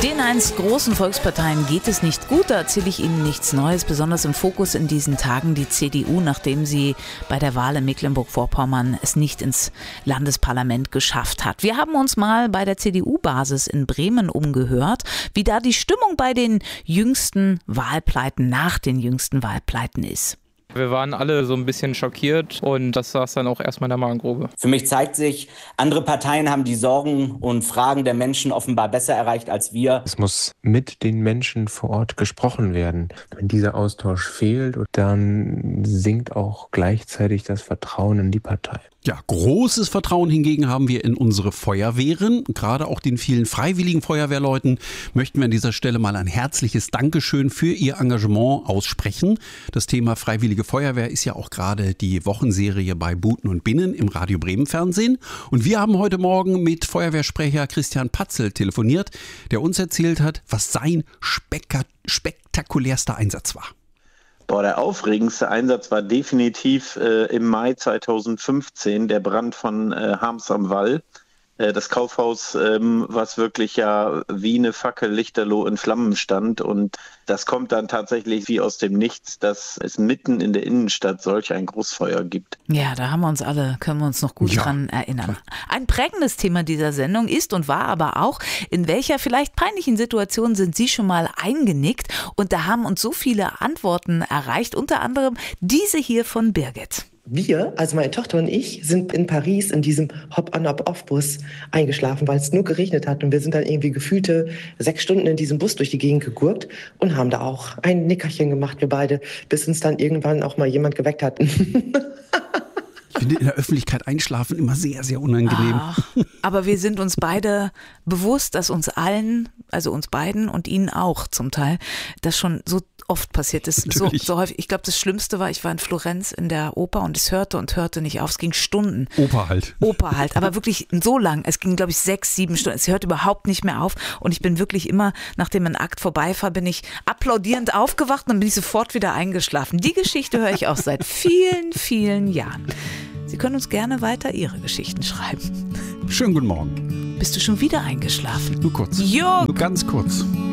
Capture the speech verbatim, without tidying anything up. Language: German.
Den einst großen Volksparteien geht es nicht gut, da erzähle ich Ihnen nichts Neues. Besonders im Fokus in diesen Tagen die C D U, nachdem sie bei der Wahl in Mecklenburg-Vorpommern es nicht ins Landesparlament geschafft hat. Wir haben uns mal bei der C D U-Basis in Bremen umgehört, wie da die Stimmung bei den jüngsten Wahlpleiten, nach den jüngsten Wahlpleiten ist. Wir waren alle so ein bisschen schockiert und das saß dann auch erstmal in der Magengrube. Für mich zeigt sich, andere Parteien haben die Sorgen und Fragen der Menschen offenbar besser erreicht als wir. Es muss mit den Menschen vor Ort gesprochen werden. Wenn dieser Austausch fehlt, dann sinkt auch gleichzeitig das Vertrauen in die Partei. Ja, großes Vertrauen hingegen haben wir in unsere Feuerwehren. Gerade auch den vielen freiwilligen Feuerwehrleuten möchten wir an dieser Stelle mal ein herzliches Dankeschön für ihr Engagement aussprechen. Das Thema Freiwillige Feuerwehr ist ja auch gerade die Wochenserie bei Buten und Binnen im Radio Bremen Fernsehen. Und wir haben heute Morgen mit Feuerwehrsprecher Christian Patzel telefoniert, der uns erzählt hat, was sein spek- spektakulärster Einsatz war. Boah, der aufregendste Einsatz war definitiv äh, im Mai zweitausendfünfzehn, der Brand von äh, Harms am Wall. Äh, das Kaufhaus, ähm, was wirklich ja wie eine Fackel lichterloh in Flammen stand. Und das kommt dann tatsächlich wie aus dem Nichts, dass es mitten in der Innenstadt solch ein Großfeuer gibt. Ja, da haben wir uns alle, können wir uns noch gut ja. dran erinnern. Ein prägendes Thema dieser Sendung ist und war aber auch, in welcher vielleicht peinlichen Situation sind Sie schon mal eingenickt? Und da haben uns so viele Antworten erreicht, unter anderem diese hier von Birgit. Wir, also meine Tochter und ich, sind in Paris in diesem Hop-on-Hop-off-Bus eingeschlafen, weil es nur geregnet hat. Und wir sind dann irgendwie gefühlte sechs Stunden in diesem Bus durch die Gegend gegurkt und haben da auch ein Nickerchen gemacht, wir beide, bis uns dann irgendwann auch mal jemand geweckt hat. Ich finde in der Öffentlichkeit einschlafen immer sehr, sehr unangenehm. Ach, aber wir sind uns beide bewusst, dass uns allen, also uns beiden und Ihnen auch zum Teil, das schon so oft passiert ist. So, so häufig. Ich glaube, das Schlimmste war, ich war in Florenz in der Oper und es hörte und hörte nicht auf. Es ging Stunden. Oper halt. Oper halt, aber wirklich so lang. Es ging, glaube ich, sechs, sieben Stunden. Es hört überhaupt nicht mehr auf. Und ich bin wirklich immer, nachdem ein Akt vorbei war, bin ich applaudierend aufgewacht und dann bin ich sofort wieder eingeschlafen. Die Geschichte höre ich auch seit vielen, vielen Jahren. Sie können uns gerne weiter Ihre Geschichten schreiben. Schönen guten Morgen. Bist du schon wieder eingeschlafen? Nur kurz. Jo. Nur ganz kurz.